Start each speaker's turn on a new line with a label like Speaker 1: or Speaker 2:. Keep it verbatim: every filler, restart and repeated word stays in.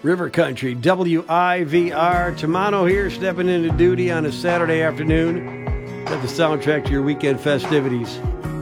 Speaker 1: River Country, W I V R. Tamano here, stepping into duty on a Saturday afternoon. Got the soundtrack to your weekend festivities.